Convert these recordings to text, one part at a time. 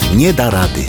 nie da rady.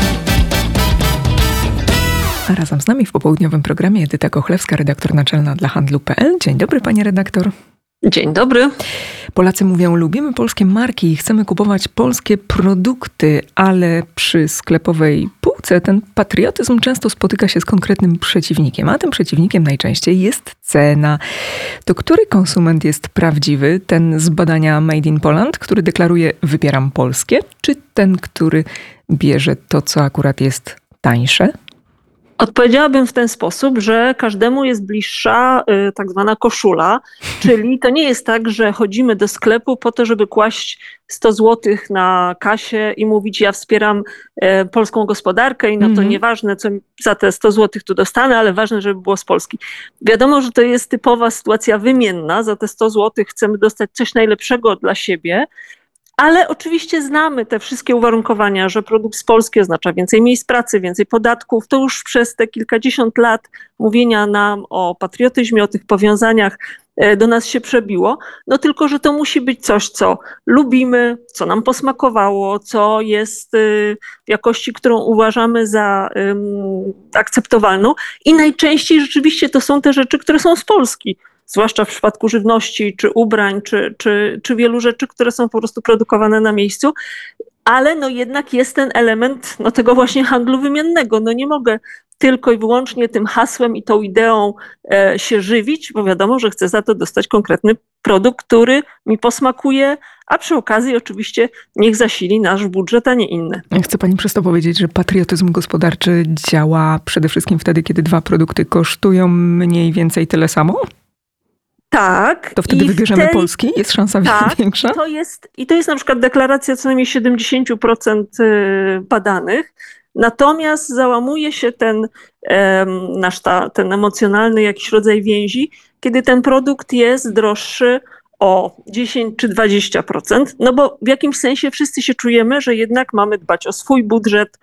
A razem z nami w popołudniowym programie Edyta Kochlewska, redaktor naczelna dla handlu.pl. Dzień dobry, pani redaktor. Dzień dobry. Polacy mówią, lubimy polskie marki i chcemy kupować polskie produkty, ale przy sklepowej półce ten patriotyzm często spotyka się z konkretnym przeciwnikiem, a tym przeciwnikiem najczęściej jest cena. To który konsument jest prawdziwy? Ten z badania Made in Poland, który deklaruje wybieram polskie, czy ten, który bierze to, co akurat jest tańsze? Odpowiedziałabym w ten sposób, że każdemu jest bliższa tak zwana koszula, czyli to nie jest tak, że chodzimy do sklepu po to, żeby kłaść 100 zł na kasie i mówić, ja wspieram polską gospodarkę i no to nieważne, co za te 100 zł tu dostanę, ale ważne, żeby było z Polski. Wiadomo, że to jest typowa sytuacja wymienna, za te 100 zł chcemy dostać coś najlepszego dla siebie, ale oczywiście znamy te wszystkie uwarunkowania, że produkt z Polski oznacza więcej miejsc pracy, więcej podatków. To już przez te kilkadziesiąt lat mówienia nam o patriotyzmie, o tych powiązaniach do nas się przebiło. No tylko, że to musi być coś, co lubimy, co nam posmakowało, co jest w jakości, którą uważamy za akceptowalną. I najczęściej rzeczywiście to są te rzeczy, które są z Polski. Zwłaszcza w przypadku żywności, czy ubrań, czy wielu rzeczy, które są po prostu produkowane na miejscu. Ale no jednak jest ten element tego właśnie handlu wymiennego. No nie mogę tylko i wyłącznie tym hasłem i tą ideą się żywić, bo wiadomo, że chcę za to dostać konkretny produkt, który mi posmakuje, a przy okazji oczywiście niech zasili nasz budżet, a nie inny. Chce pani przez to powiedzieć, że patriotyzm gospodarczy działa przede wszystkim wtedy, kiedy dwa produkty kosztują mniej więcej tyle samo? Tak. To wtedy wybierzemy polski? Jest szansa większa? To jest na przykład deklaracja co najmniej 70% badanych. Natomiast załamuje się ten emocjonalny jakiś rodzaj więzi, kiedy ten produkt jest droższy o 10 czy 20%. No bo w jakimś sensie wszyscy się czujemy, że jednak mamy dbać o swój budżet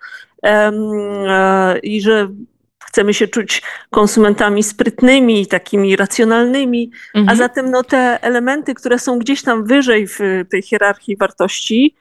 i że chcemy się czuć konsumentami sprytnymi, takimi racjonalnymi, a zatem te elementy, które są gdzieś tam wyżej w tej hierarchii wartości,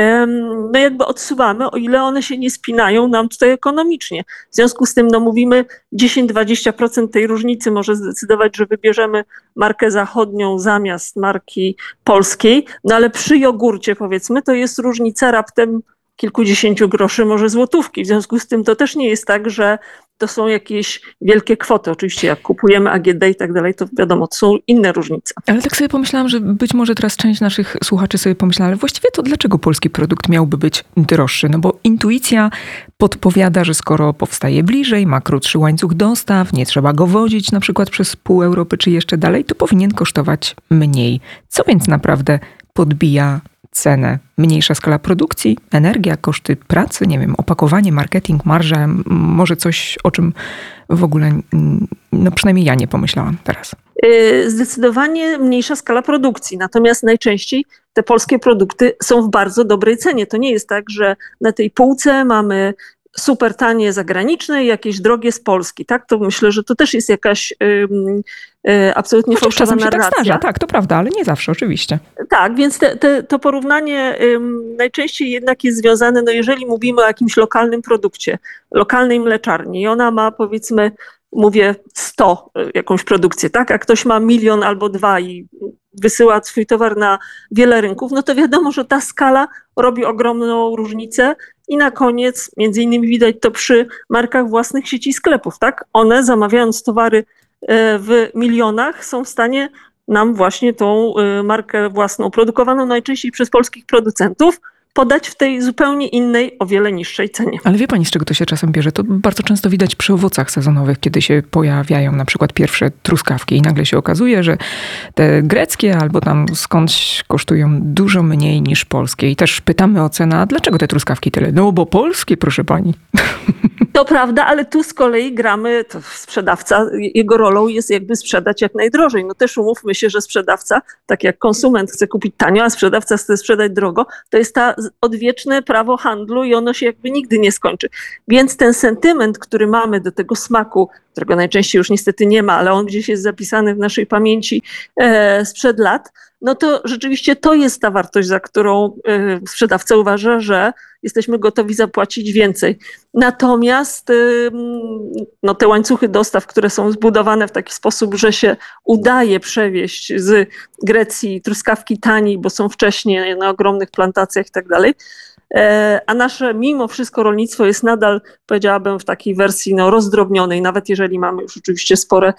jakby odsuwamy, o ile one się nie spinają nam tutaj ekonomicznie. W związku z tym mówimy 10-20% tej różnicy może zdecydować, że wybierzemy markę zachodnią zamiast marki polskiej, ale przy jogurcie powiedzmy to jest różnica raptem kilkudziesięciu groszy, może złotówki. W związku z tym to też nie jest tak, że to są jakieś wielkie kwoty. Oczywiście jak kupujemy AGD i tak dalej, to wiadomo, to są inne różnice. Ale tak sobie pomyślałam, że być może teraz część naszych słuchaczy sobie pomyślała, ale właściwie to dlaczego polski produkt miałby być droższy? No bo intuicja podpowiada, że skoro powstaje bliżej, ma krótszy łańcuch dostaw, nie trzeba go wozić na przykład przez pół Europy czy jeszcze dalej, to powinien kosztować mniej. Co więc naprawdę podbija cenę? Mniejsza skala produkcji, energia, koszty pracy, nie wiem, opakowanie, marketing, marża, może coś, o czym w ogóle, przynajmniej ja nie pomyślałam teraz. Zdecydowanie mniejsza skala produkcji, natomiast najczęściej te polskie produkty są w bardzo dobrej cenie. To nie jest tak, że na tej półce mamy super tanie zagraniczne i jakieś drogie z Polski, tak? To myślę, że to też jest jakaś absolutnie fałszywa narracja. Tak zdarza, tak, to prawda, ale nie zawsze oczywiście. Tak, więc to porównanie najczęściej jednak jest związane, jeżeli mówimy o jakimś lokalnym produkcie, lokalnej mleczarni i ona ma powiedzmy, mówię 100 jakąś produkcję, tak? A ktoś ma 1 000 000 albo 2 i wysyła swój towar na wiele rynków, to wiadomo, że ta skala robi ogromną różnicę i na koniec, między innymi widać to przy markach własnych sieci sklepów, tak? One zamawiając towary w milionach są w stanie nam właśnie tą markę własną, produkowaną najczęściej przez polskich producentów, podać w tej zupełnie innej, o wiele niższej cenie. Ale wie pani, z czego to się czasem bierze? To bardzo często widać przy owocach sezonowych, kiedy się pojawiają na przykład pierwsze truskawki i nagle się okazuje, że te greckie albo tam skądś kosztują dużo mniej niż polskie. I też pytamy o cenę, a dlaczego te truskawki tyle? No bo polskie, proszę pani. To prawda, ale tu z kolei gramy, to sprzedawca, jego rolą jest jakby sprzedać jak najdrożej. Też umówmy się, że sprzedawca, tak jak konsument chce kupić tanio, a sprzedawca chce sprzedać drogo, to jest ta odwieczne prawo handlu i ono się jakby nigdy nie skończy. Więc ten sentyment, który mamy do tego smaku, którego najczęściej już niestety nie ma, ale on gdzieś jest zapisany w naszej pamięci sprzed lat, no to rzeczywiście to jest ta wartość, za którą sprzedawca uważa, że jesteśmy gotowi zapłacić więcej. Natomiast no, te łańcuchy dostaw, które są zbudowane w taki sposób, że się udaje przewieźć z Grecji truskawki taniej, bo są wcześniej na ogromnych plantacjach i tak dalej, a nasze mimo wszystko rolnictwo jest nadal, powiedziałabym, w takiej wersji no, rozdrobnionej, nawet jeżeli mamy już oczywiście spore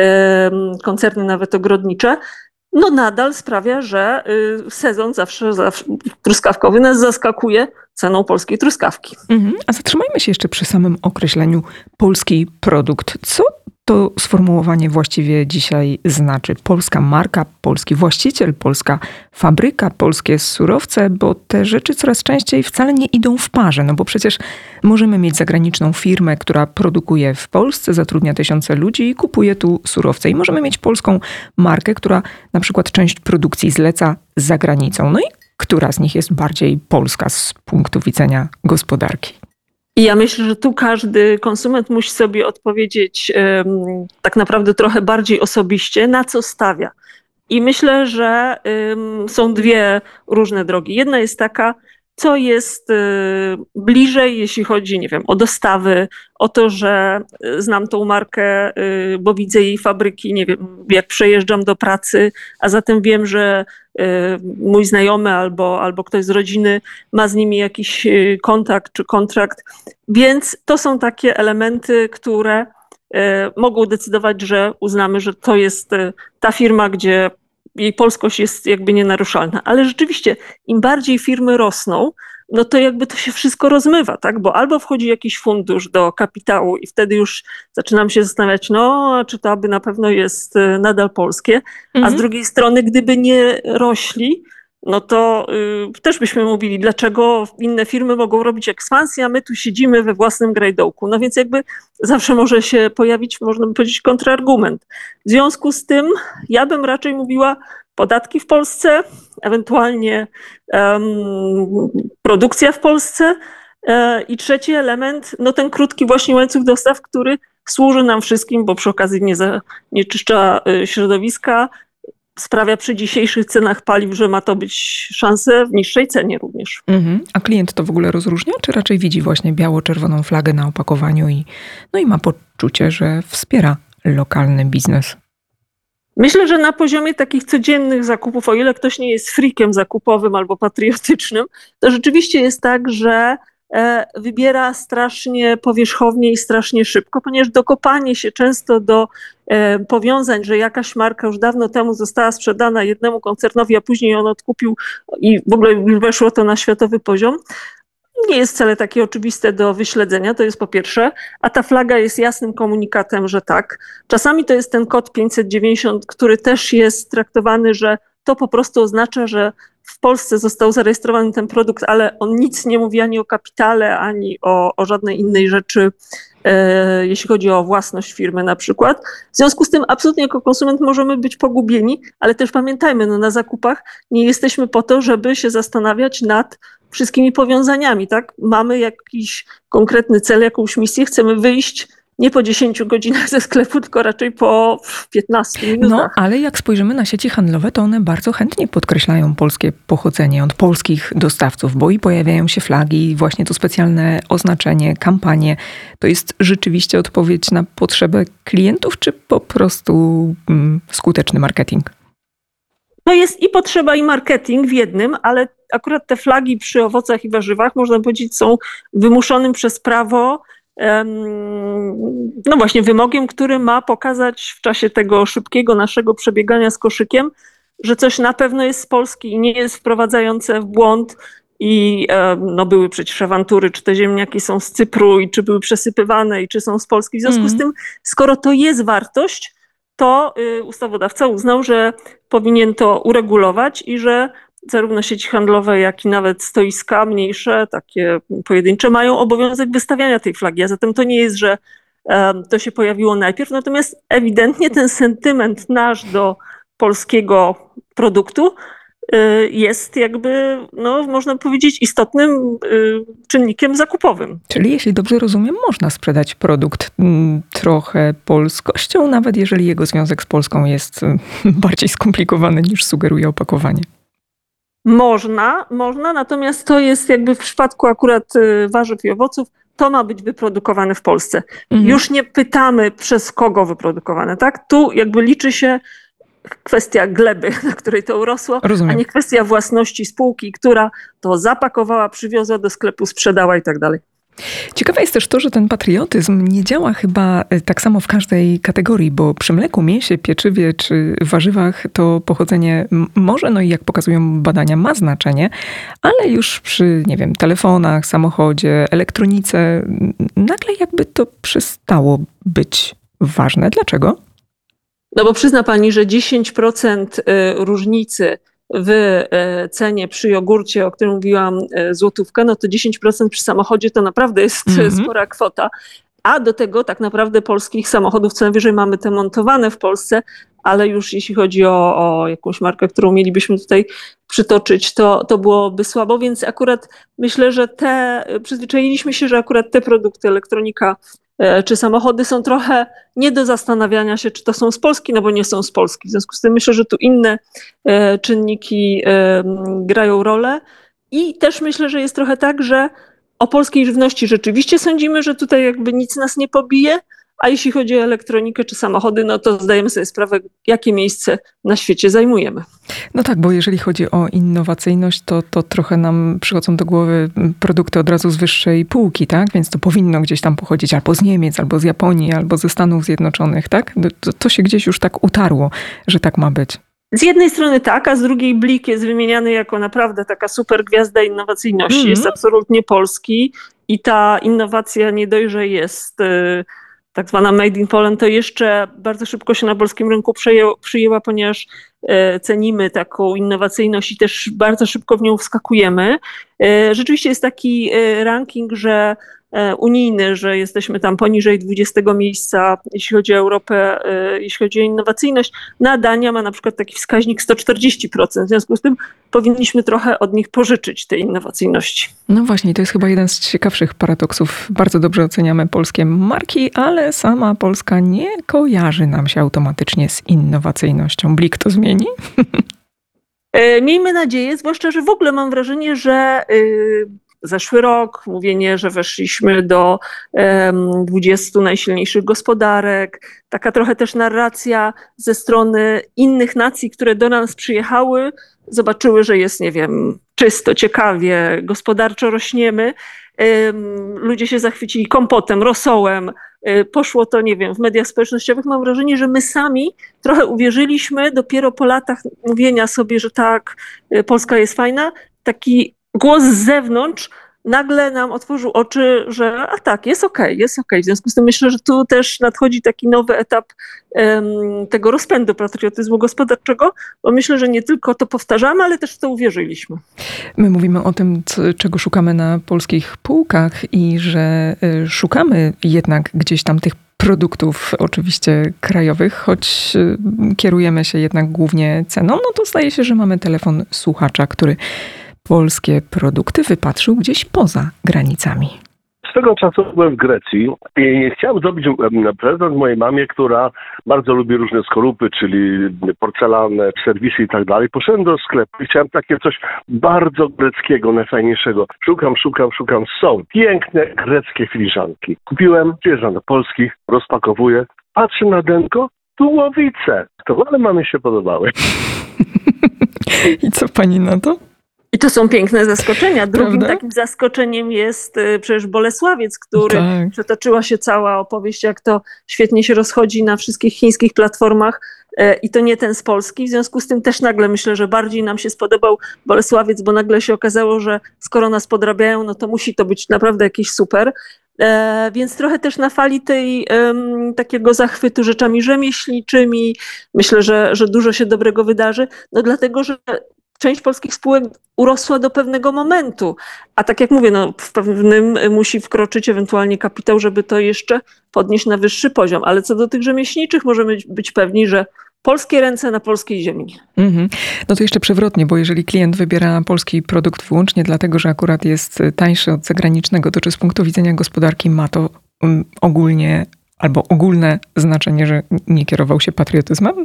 koncerny nawet ogrodnicze, no nadal sprawia, że sezon zawsze truskawkowy nas zaskakuje ceną polskiej truskawki. A zatrzymajmy się jeszcze przy samym określeniu polski produkt. Co to sformułowanie właściwie dzisiaj znaczy? Polska marka, polski właściciel, polska fabryka, polskie surowce, bo te rzeczy coraz częściej wcale nie idą w parze, no bo przecież możemy mieć zagraniczną firmę, która produkuje w Polsce, zatrudnia tysiące ludzi i kupuje tu surowce. I możemy mieć polską markę, która na przykład część produkcji zleca za granicą. No i która z nich jest bardziej polska z punktu widzenia gospodarki? I ja myślę, że tu każdy konsument musi sobie odpowiedzieć tak naprawdę trochę bardziej osobiście, na co stawia. I myślę, że są dwie różne drogi. Jedna jest taka, co jest bliżej, jeśli chodzi, nie wiem, o dostawy, o to, że znam tą markę, bo widzę jej fabryki, nie wiem, jak przejeżdżam do pracy, a zatem wiem, że mój znajomy albo ktoś z rodziny ma z nimi jakiś kontakt czy kontrakt. Więc to są takie elementy, które mogą decydować, że uznamy, że to jest ta firma, gdzie jej polskość jest jakby nienaruszalna. Ale rzeczywiście im bardziej firmy rosną, no to jakby to się wszystko rozmywa, tak? Bo albo wchodzi jakiś fundusz do kapitału i wtedy już zaczynam się zastanawiać, no czy to aby na pewno jest nadal polskie, a z drugiej strony gdyby nie rośli, no to też byśmy mówili, dlaczego inne firmy mogą robić ekspansję, a my tu siedzimy we własnym grajdołku. No więc jakby zawsze może się pojawić, można by powiedzieć, kontrargument. W związku z tym ja bym raczej mówiła podatki w Polsce, ewentualnie produkcja w Polsce i trzeci element, no ten krótki właśnie łańcuch dostaw, który służy nam wszystkim, bo przy okazji nie zanieczyszcza środowiska, sprawia przy dzisiejszych cenach paliw, że ma to być szanse w niższej cenie również. A klient to w ogóle rozróżnia, czy raczej widzi właśnie biało-czerwoną flagę na opakowaniu i ma poczucie, że wspiera lokalny biznes? Myślę, że na poziomie takich codziennych zakupów, o ile ktoś nie jest freakiem zakupowym albo patriotycznym, to rzeczywiście jest tak, że wybiera strasznie powierzchownie i strasznie szybko, ponieważ dokopanie się często do powiązań, że jakaś marka już dawno temu została sprzedana jednemu koncernowi, a później on odkupił i w ogóle już weszło to na światowy poziom, nie jest wcale takie oczywiste do wyśledzenia, to jest po pierwsze, a ta flaga jest jasnym komunikatem, że tak. Czasami to jest ten kod 590, który też jest traktowany, że to po prostu oznacza, że w Polsce został zarejestrowany ten produkt, ale on nic nie mówi ani o kapitale, ani o żadnej innej rzeczy, jeśli chodzi o własność firmy na przykład. W związku z tym absolutnie jako konsument możemy być pogubieni, ale też pamiętajmy, no na zakupach nie jesteśmy po to, żeby się zastanawiać nad wszystkimi powiązaniami, tak? Mamy jakiś konkretny cel, jakąś misję, chcemy wyjść nie po 10 godzinach ze sklepu, tylko raczej po 15 minutach. No, ale jak spojrzymy na sieci handlowe, to one bardzo chętnie podkreślają polskie pochodzenie od polskich dostawców, bo i pojawiają się flagi, właśnie to specjalne oznaczenie, kampanie. To jest rzeczywiście odpowiedź na potrzebę klientów, czy po prostu skuteczny marketing? To jest i potrzeba, i marketing w jednym, ale akurat te flagi przy owocach i warzywach, można powiedzieć, są wymuszonym przez prawo no właśnie wymogiem, który ma pokazać w czasie tego szybkiego naszego przebiegania z koszykiem, że coś na pewno jest z Polski i nie jest wprowadzające w błąd i no były przecież awantury, czy te ziemniaki są z Cypru i czy były przesypywane i czy są z Polski. W związku z tym, skoro to jest wartość, to ustawodawca uznał, że powinien to uregulować i że zarówno sieci handlowe, jak i nawet stoiska mniejsze, takie pojedyncze, mają obowiązek wystawiania tej flagi. A zatem to nie jest, że to się pojawiło najpierw, natomiast ewidentnie ten sentyment nasz do polskiego produktu jest jakby, no, można powiedzieć, istotnym czynnikiem zakupowym. Czyli jeśli dobrze rozumiem, można sprzedać produkt trochę polskością, nawet jeżeli jego związek z Polską jest bardziej skomplikowany niż sugeruje opakowanie. Można, natomiast to jest jakby w przypadku akurat warzyw i owoców, to ma być wyprodukowane w Polsce. Już nie pytamy, przez kogo wyprodukowane, tak? Tu jakby liczy się kwestia gleby, na której to urosło, Rozumiem. a nie kwestia własności spółki, która to zapakowała, przywiozła do sklepu, sprzedała i tak dalej. Ciekawe jest też to, że ten patriotyzm nie działa chyba tak samo w każdej kategorii, bo przy mleku, mięsie, pieczywie czy warzywach to pochodzenie może, no i jak pokazują badania, ma znaczenie, ale już przy, nie wiem, telefonach, samochodzie, elektronice, nagle jakby to przestało być ważne. Dlaczego? No bo przyzna pani, że 10% różnicy w cenie przy jogurcie, o którym mówiłam, złotówkę, no to 10% przy samochodzie to naprawdę jest spora kwota. A do tego tak naprawdę polskich samochodów co najwyżej mamy te montowane w Polsce, ale już jeśli chodzi o jakąś markę, którą mielibyśmy tutaj przytoczyć, to byłoby słabo, więc akurat myślę, że przyzwyczailiśmy się, że akurat te produkty, elektronika czy samochody są trochę nie do zastanawiania się, czy to są z Polski, no bo nie są z Polski. W związku z tym myślę, że tu inne czynniki grają rolę i też myślę, że jest trochę tak, że o polskiej żywności rzeczywiście sądzimy, że tutaj jakby nic nas nie pobije, a jeśli chodzi o elektronikę czy samochody, no to zdajemy sobie sprawę, jakie miejsce na świecie zajmujemy. No tak, bo jeżeli chodzi o innowacyjność, to trochę nam przychodzą do głowy produkty od razu z wyższej półki, tak? Więc to powinno gdzieś tam pochodzić albo z Niemiec, albo z Japonii, albo ze Stanów Zjednoczonych, tak? To się gdzieś już tak utarło, że tak ma być. Z jednej strony tak, a z drugiej Blik jest wymieniany jako naprawdę taka super gwiazda innowacyjności. Jest absolutnie polski i ta innowacja nie dość, że jest tak zwana Made in Poland, to jeszcze bardzo szybko się na polskim rynku przyjęła, ponieważ cenimy taką innowacyjność i też bardzo szybko w nią wskakujemy. Rzeczywiście jest taki ranking, że unijny, że jesteśmy tam poniżej 20 miejsca, jeśli chodzi o Europę, jeśli chodzi o innowacyjność. Dania ma na przykład taki wskaźnik 140%. W związku z tym powinniśmy trochę od nich pożyczyć tej innowacyjności. No właśnie, to jest chyba jeden z ciekawszych paradoksów. Bardzo dobrze oceniamy polskie marki, ale sama Polska nie kojarzy nam się automatycznie z innowacyjnością. Blik to zmieni? Miejmy nadzieję, zwłaszcza, że w ogóle mam wrażenie, że zeszły rok, mówienie, że weszliśmy do 20 najsilniejszych gospodarek, taka trochę też narracja ze strony innych nacji, które do nas przyjechały, zobaczyły, że jest, nie wiem, czysto, ciekawie, gospodarczo rośniemy. Ludzie się zachwycili kompotem, rosołem. Poszło to, nie wiem, w mediach społecznościowych. Mam wrażenie, że my sami trochę uwierzyliśmy dopiero po latach mówienia sobie, że tak, Polska jest fajna. Taki głos z zewnątrz nagle nam otworzył oczy, że a tak, jest okej, jest okej. W związku z tym myślę, że tu też nadchodzi taki nowy etap tego rozpędu patriotyzmu gospodarczego, bo myślę, że nie tylko to powtarzamy, ale też w to uwierzyliśmy. My mówimy o tym, czego szukamy na polskich półkach i że szukamy jednak gdzieś tam tych produktów oczywiście krajowych, choć kierujemy się jednak głównie ceną, no to zdaje się, że mamy telefon słuchacza, który polskie produkty wypatrzył gdzieś poza granicami. Swego czasu byłem w Grecji i chciałem zrobić prezent mojej mamie, która bardzo lubi różne skorupy, czyli porcelanę, serwisy i tak dalej. Poszedłem do sklepu i chciałem takie coś bardzo greckiego, najfajniejszego. Szukam. Są piękne greckie filiżanki. Kupiłem, przyjeżdżam do Polski, rozpakowuję, patrzę na denko, tułowice. To ale mamie się podobały. I co pani na to? I to są piękne zaskoczenia. Drugim takim zaskoczeniem jest przecież Bolesławiec, który przetoczyła się cała opowieść, jak to świetnie się rozchodzi na wszystkich chińskich platformach i to nie ten z Polski. W związku z tym też nagle myślę, że bardziej nam się spodobał Bolesławiec, bo nagle się okazało, że skoro nas podrabiają, no to musi to być naprawdę jakieś super. Więc trochę też na fali takiego zachwytu rzeczami rzemieślniczymi myślę, że dużo się dobrego wydarzy. No dlatego, że część polskich spółek urosła do pewnego momentu, a tak jak mówię, no w pewnym musi wkroczyć ewentualnie kapitał, żeby to jeszcze podnieść na wyższy poziom, ale co do tych rzemieślniczych możemy być pewni, że polskie ręce na polskiej ziemi. No to jeszcze przewrotnie, bo jeżeli klient wybiera polski produkt wyłącznie dlatego, że akurat jest tańszy od zagranicznego, to czy z punktu widzenia gospodarki ma to ogólnie albo ogólne znaczenie, że nie kierował się patriotyzmem?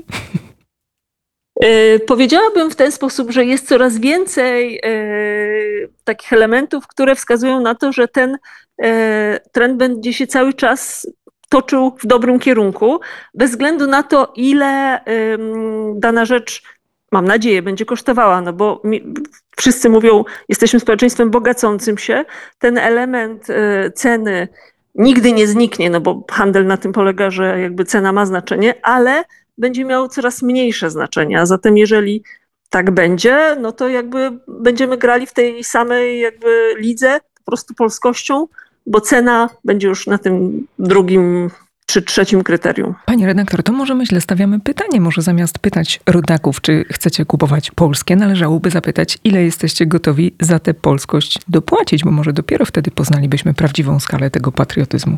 Powiedziałabym w ten sposób, że jest coraz więcej takich elementów, które wskazują na to, że ten trend będzie się cały czas toczył w dobrym kierunku, bez względu na to, ile dana rzecz, mam nadzieję, będzie kosztowała, no bo wszyscy mówią, jesteśmy społeczeństwem bogacącym się, ten element ceny nigdy nie zniknie, no bo handel na tym polega, że jakby cena ma znaczenie, ale będzie miał coraz mniejsze znaczenie, a zatem jeżeli tak będzie, no to jakby będziemy grali w tej samej jakby lidze, po prostu polskością, bo cena będzie już na tym drugim czy trzecim kryterium. Pani redaktor, to może myślę, stawiamy pytanie, może zamiast pytać rodaków, czy chcecie kupować polskie, należałoby zapytać, ile jesteście gotowi za tę polskość dopłacić, bo może dopiero wtedy poznalibyśmy prawdziwą skalę tego patriotyzmu.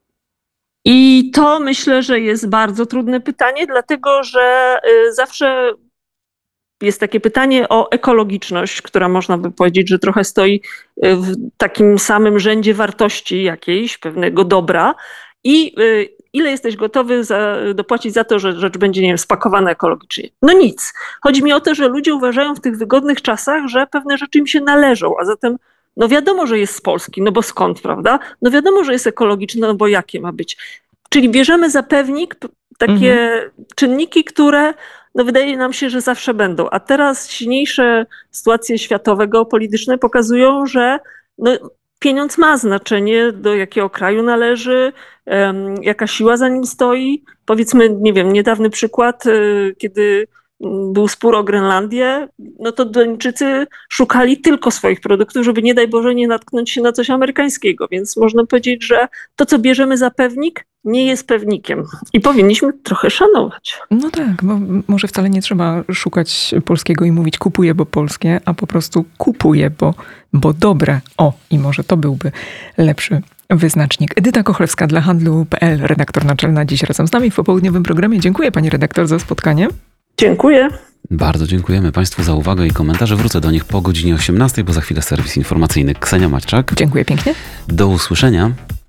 I to myślę, że jest bardzo trudne pytanie, dlatego że zawsze jest takie pytanie o ekologiczność, która można by powiedzieć, że trochę stoi w takim samym rzędzie wartości jakiejś, pewnego dobra. I ile jesteś gotowy dopłacić za to, że rzecz będzie, nie wiem, spakowana ekologicznie? No nic. Chodzi mi o to, że ludzie uważają w tych wygodnych czasach, że pewne rzeczy im się należą, a zatem no wiadomo, że jest z Polski, no bo skąd, prawda? No wiadomo, że jest ekologiczne, no bo jakie ma być? Czyli bierzemy za pewnik takie czynniki, które no wydaje nam się, że zawsze będą. A teraz silniejsze sytuacje światowe, geopolityczne pokazują, że no, pieniądz ma znaczenie, do jakiego kraju należy, jaka siła za nim stoi. Powiedzmy, nie wiem, niedawny przykład, kiedy był spór o Grenlandię, no to Duńczycy szukali tylko swoich produktów, żeby nie daj Boże nie natknąć się na coś amerykańskiego. Więc można powiedzieć, że to, co bierzemy za pewnik, nie jest pewnikiem. I powinniśmy trochę szanować. No tak, bo może wcale nie trzeba szukać polskiego i mówić kupuję, bo polskie, a po prostu kupuję, bo dobre. O, i może to byłby lepszy wyznacznik. Edyta Kochlewska dla Handlu.pl, redaktor naczelna, dziś razem z nami w popołudniowym programie. Dziękuję pani redaktor za spotkanie. Dziękuję. Bardzo dziękujemy Państwu za uwagę i komentarze. Wrócę do nich po godzinie 18, bo za chwilę serwis informacyjny. Ksenia Maćczak. Dziękuję pięknie. Do usłyszenia.